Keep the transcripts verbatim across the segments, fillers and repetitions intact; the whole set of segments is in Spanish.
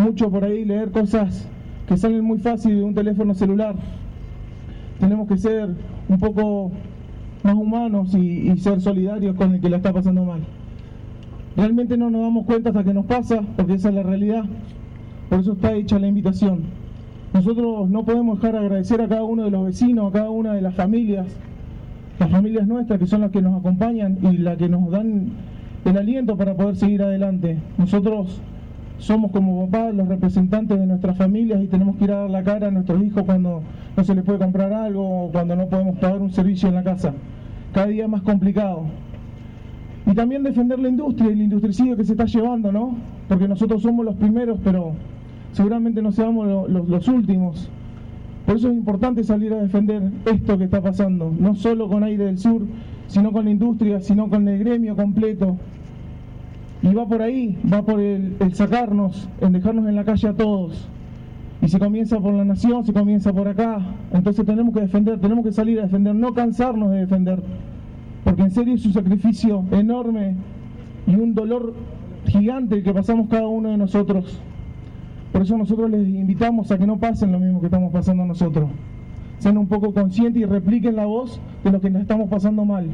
mucho por ahí leer cosas que salen muy fácil de un teléfono celular. Tenemos que ser un poco más humanos y, y ser solidarios con el que la está pasando mal. Realmente no nos damos cuenta hasta que nos pasa, porque esa es la realidad. Por eso está hecha la invitación. Nosotros no podemos dejar de agradecer a cada uno de los vecinos, a cada una de las familias, las familias nuestras que son las que nos acompañan y las que nos dan el aliento para poder seguir adelante. Nosotros somos como papás los representantes de nuestras familias y tenemos que ir a dar la cara a nuestros hijos cuando no se les puede comprar algo o cuando no podemos pagar un servicio en la casa. Cada día es más complicado. Y también defender la industria y el industricidio que se está llevando, ¿no? Porque nosotros somos los primeros, pero seguramente no seamos lo, los, los últimos. Por eso es importante salir a defender esto que está pasando, no solo con Aire del Sur, sino con la industria, sino con el gremio completo. Y va por ahí, va por el, el sacarnos, en dejarnos en la calle a todos. Y se comienza por la nación, se comienza por acá. Entonces tenemos que defender, tenemos que salir a defender, no cansarnos de defender. Porque en serio es un sacrificio enorme y un dolor gigante el que pasamos cada uno de nosotros. Por eso nosotros les invitamos a que no pasen lo mismo que estamos pasando nosotros. Sean un poco conscientes y repliquen la voz de lo que nos estamos pasando mal.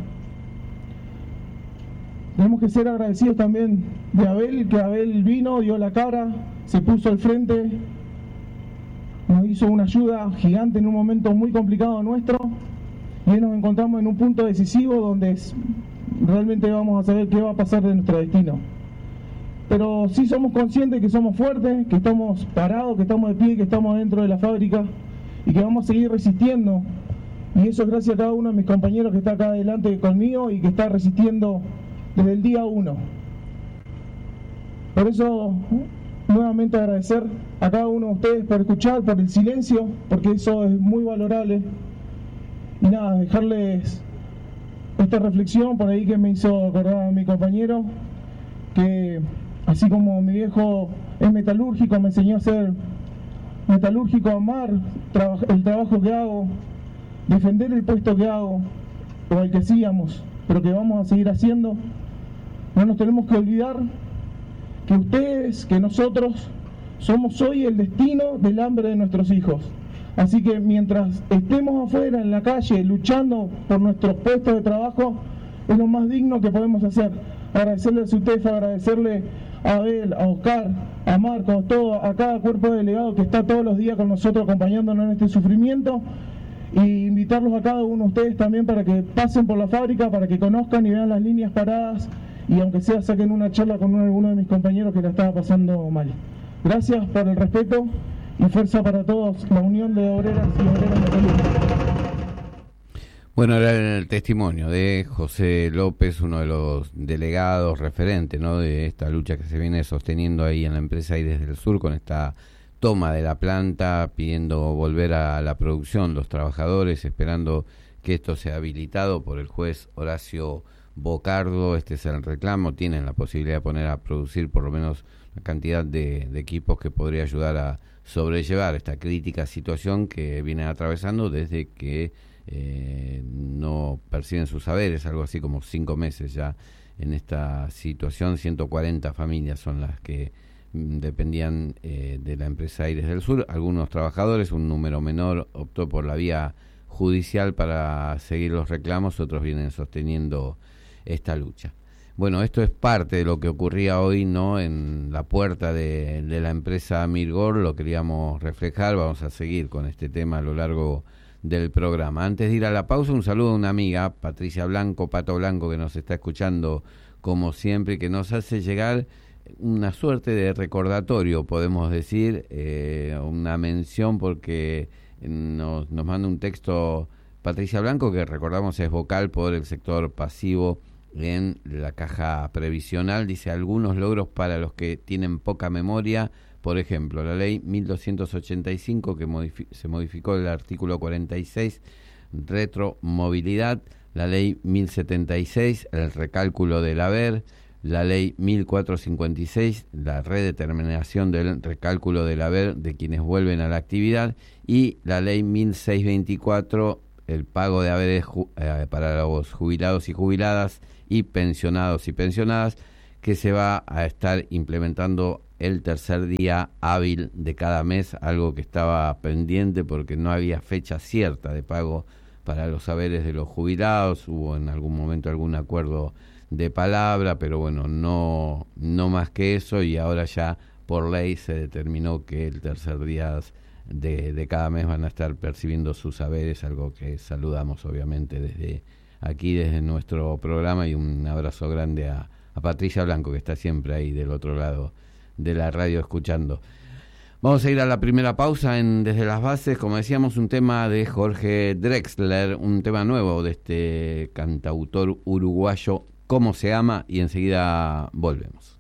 Tenemos que ser agradecidos también de Abel, que Abel vino, dio la cara, se puso al frente, nos hizo una ayuda gigante en un momento muy complicado nuestro, y hoy nos encontramos en un punto decisivo donde es, realmente vamos a saber qué va a pasar de nuestro destino. Pero sí somos conscientes que somos fuertes, que estamos parados, que estamos de pie, que estamos dentro de la fábrica y que vamos a seguir resistiendo. Y eso es gracias a cada uno de mis compañeros que está acá adelante conmigo y que está resistiendo desde el día uno. Por eso, nuevamente agradecer a cada uno de ustedes por escuchar, por el silencio, porque eso es muy valorable. Y nada, dejarles esta reflexión por ahí que me hizo acordar a mi compañero, que así como mi viejo es metalúrgico, me enseñó a ser metalúrgico, a amar traba- el trabajo que hago, defender el puesto que hago, o el que hacíamos, pero que vamos a seguir haciendo. No nos tenemos que olvidar que ustedes, que nosotros, somos hoy el destino del hambre de nuestros hijos. Así que mientras estemos afuera, en la calle, luchando por nuestros puestos de trabajo, es lo más digno que podemos hacer. Agradecerle a Sutef, agradecerle a Abel, a Oscar, a Marcos, todo, a cada cuerpo de delegado que está todos los días con nosotros acompañándonos en este sufrimiento. Y invitarlos a cada uno de ustedes también para que pasen por la fábrica, para que conozcan y vean las líneas paradas y aunque sea saquen una charla con uno, alguno de mis compañeros que la estaba pasando mal. Gracias por el respeto y fuerza para todos, la unión de obreras y obreras de Colombia. Bueno, era el testimonio de José López, uno de los delegados referentes, ¿no?, de esta lucha que se viene sosteniendo ahí en la empresa Aires del Sur con esta toma de la planta, pidiendo volver a la producción los trabajadores, esperando que esto sea habilitado por el juez Horacio Bocardo. Este es el reclamo, tienen la posibilidad de poner a producir por lo menos la cantidad de, de equipos que podría ayudar a sobrellevar esta crítica situación que vienen atravesando desde que eh, no perciben sus saberes, algo así como cinco meses ya en esta situación. ciento cuarenta familias son las que dependían eh, de la empresa Aires del Sur. Algunos trabajadores, un número menor, optó por la vía judicial para seguir los reclamos, otros vienen sosteniendo esta lucha. Bueno, esto es parte de lo que ocurría hoy, ¿no?, en la puerta de, de la empresa Mirgor. Lo queríamos reflejar, vamos a seguir con este tema a lo largo del programa. Antes de ir a la pausa, un saludo a una amiga, Patricia Blanco, Pato Blanco, que nos está escuchando como siempre, que nos hace llegar una suerte de recordatorio, podemos decir, eh, una mención, porque nos, nos manda un texto Patricia Blanco, que recordamos es vocal por el sector pasivo en la caja previsional. Dice: algunos logros para los que tienen poca memoria, por ejemplo, la ley mil doscientos ochenta y cinco, que modifi- se modificó el artículo cuarenta y seis, retromovilidad, la ley mil setenta y seis, el recálculo del haber, la ley mil cuatrocientos cincuenta y seis, la redeterminación del recálculo del haber de quienes vuelven a la actividad, y la ley mil seiscientos veinticuatro, el pago de haberes ju- eh, para los jubilados y jubiladas y pensionados y pensionadas, que se va a estar implementando el tercer día hábil de cada mes, algo que estaba pendiente porque no había fecha cierta de pago para los saberes de los jubilados. Hubo en algún momento algún acuerdo de palabra, pero bueno, no, no más que eso, y ahora ya por ley se determinó que el tercer día de, de cada mes van a estar percibiendo sus saberes, algo que saludamos obviamente desde aquí, desde nuestro programa, y un abrazo grande a, a Patricia Blanco, que está siempre ahí del otro lado de la radio escuchando. Vamos a ir a la primera pausa en Desde las Bases, como decíamos, un tema de Jorge Drexler, un tema nuevo de este cantautor uruguayo, Cómo se ama, y enseguida volvemos.